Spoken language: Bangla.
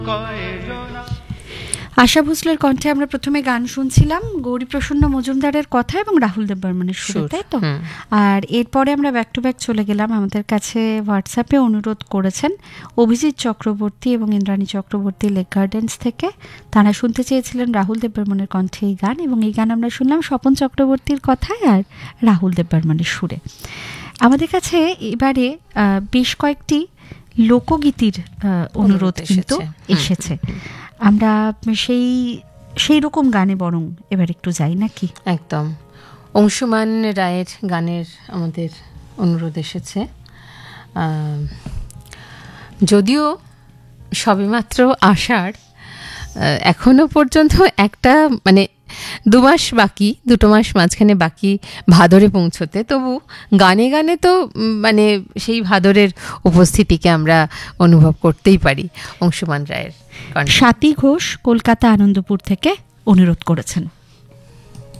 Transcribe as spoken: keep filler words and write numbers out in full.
আশা ভোসলের কণ্ঠে আমরা প্রথমে গান শুনছিলাম গৌরীপ্রসন্ন মজুমদারের কথা এবং রাহুল দেববর্মনের সুরে, তাই তো? আর এরপরে আমরা ব্যাক টু ব্যাক চলে গেলাম। আমাদের কাছে হোয়াটসঅ্যাপে অনুরোধ করেছেন অভিজিৎ চক্রবর্তী এবং ইন্দ্রাণী চক্রবর্তী লেক গার্ডেন্স থেকে। তারা শুনতে চেয়েছিলেন রাহুল দেববর্মনের কণ্ঠে এই গান, এবং এই গান আমরা শুনলাম স্বপন চক্রবর্তীর কথায় আর রাহুল দেববর্মনের সুরে। আমাদের কাছে এবারে বেশ কয়েকটি লোকগীতির অনুরোধ কিন্তু এসেছে। আমরা সেই সেই রকম গানে বরং এবার একটু যাই নাকি? একদম। অংশুমান রায়ের গানের আমাদের অনুরোধ এসেছে। যদিও সবেমাত্র আষাঢ়, এখনো পর্যন্ত একটা মানে দু মাস বাকি, দুটো মাস মাঝখানে বাকি ভাদরে পৌঁছতে, তবু গানে গানে তো মানে সেই ভাদরের উপস্থিতিকে আমরা অনুভব করতেই পারি। অংশুমান রায়ের স্বাতী ঘোষ কলকাতা আনন্দপুর থেকে অনুরোধ করেছেন।